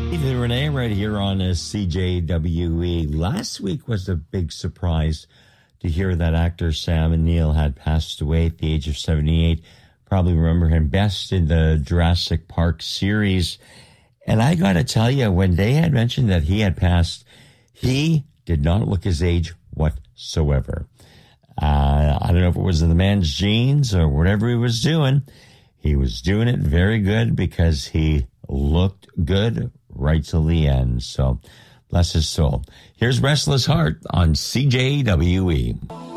Ethan Renee right here on CJWE. Last week was a big surprise to hear that actor Sam Neill had passed away at the age of 78. Probably remember him best in the Jurassic Park series. And I got to tell you, when they had mentioned that he had passed, he did not look his age whatsoever. I don't know if it was in the man's genes or whatever he was doing. He was doing it very good because he looked good right till the end. So bless his soul. Here's Restless Heart on CJWE.